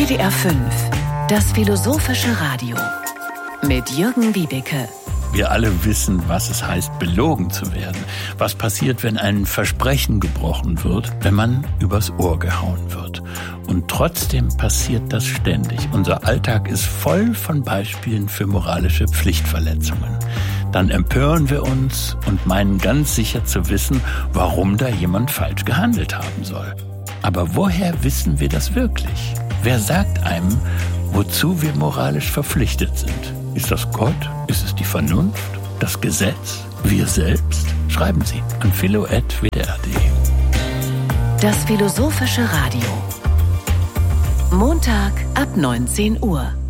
WDR 5, das philosophische Radio mit Jürgen Wiebeke. Wir alle wissen, was es heißt, belogen zu werden. Was passiert, wenn ein Versprechen gebrochen wird, wenn man übers Ohr gehauen wird. Und trotzdem passiert das ständig. Unser Alltag ist voll von Beispielen für moralische Pflichtverletzungen. Dann empören wir uns und meinen ganz sicher zu wissen, warum da jemand falsch gehandelt haben soll. Aber woher wissen wir das wirklich? Wer sagt einem, wozu wir moralisch verpflichtet sind? Ist das Gott? Ist es die Vernunft? Das Gesetz? Wir selbst? Schreiben Sie an philo@wdr.de. Das philosophische Radio. Montag ab 19 Uhr.